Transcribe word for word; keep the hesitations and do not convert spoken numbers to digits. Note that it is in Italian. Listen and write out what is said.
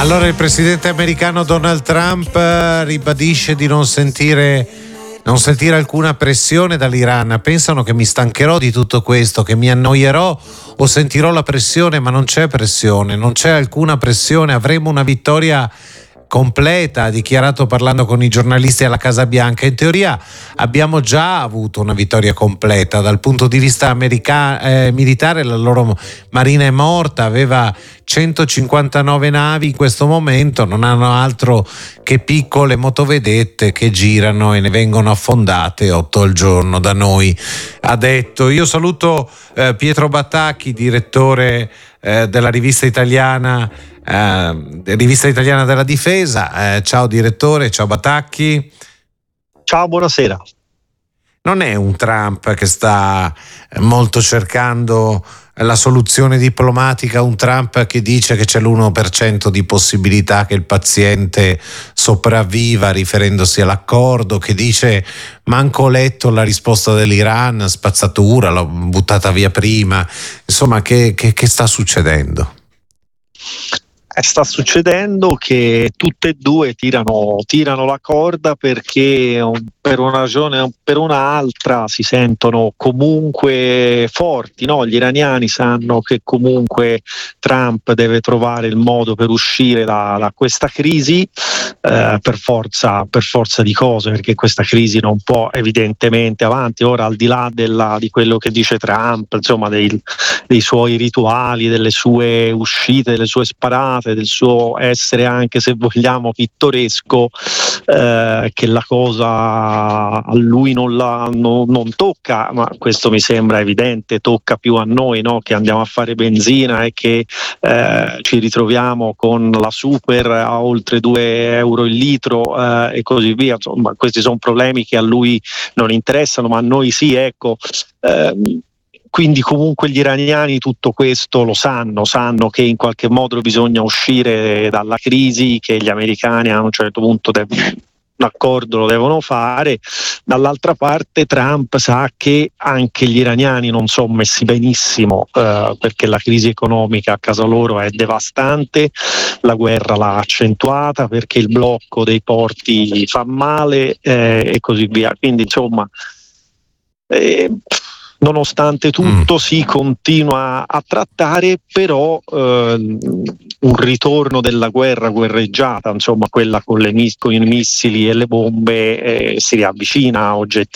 Allora il presidente americano Donald Trump ribadisce di non sentire non sentire alcuna pressione dall'Iran. Pensano che mi stancherò di tutto questo, che mi annoierò o sentirò la pressione, ma non c'è pressione, non c'è alcuna pressione, avremo una vittoria completa, ha dichiarato parlando con i giornalisti alla Casa Bianca. In teoria abbiamo già avuto una vittoria completa dal punto di vista america- eh, militare. La loro marina è morta, aveva centocinquantanove navi, in questo momento non hanno altro che piccole motovedette che girano e ne vengono affondate otto al giorno da noi, ha detto. Io saluto eh, Pietro Batacchi, direttore eh, della rivista italiana eh, rivista italiana della difesa. Eh, ciao direttore, ciao Batacchi. Ciao, buonasera. Non è un Trump che sta molto cercando la soluzione diplomatica, un Trump che dice che c'è l'uno per cento di possibilità che il paziente sopravviva riferendosi all'accordo, che dice manco letto la risposta dell'Iran, spazzatura, l'ho buttata via prima. Insomma, che, che, che sta succedendo? Sta succedendo che tutte e due tirano, tirano la corda perché per una ragione o per un'altra si sentono comunque forti, no? Gli iraniani sanno che comunque Trump deve trovare il modo per uscire da, da questa crisi eh, per forza, per forza di cose, perché questa crisi non può evidentemente avanti. Ora, al di là della, di quello che dice Trump, insomma dei, dei suoi rituali, delle sue uscite, delle sue sparate, del suo essere anche, se vogliamo, pittoresco, eh, che la cosa a lui non, la, no, non tocca, ma questo mi sembra evidente, tocca più a noi, no? Che andiamo a fare benzina e che eh, ci ritroviamo con la super a oltre due euro il litro eh, e così via. Insomma, questi sono problemi che a lui non interessano, ma a noi sì, ecco. Eh, Quindi comunque gli iraniani tutto questo lo sanno, sanno che in qualche modo bisogna uscire dalla crisi, che gli americani a un certo punto devono, un accordo lo devono fare. Dall'altra parte Trump sa che anche gli iraniani non sono messi benissimo eh, perché la crisi economica a casa loro è devastante, la guerra l'ha accentuata perché il blocco dei porti fa male eh, e così via. Quindi insomma... Eh, Nonostante tutto, mm. si continua a trattare, però eh, un ritorno della guerra guerreggiata, insomma quella con, le, con i missili e le bombe, eh, si riavvicina oggettivamente.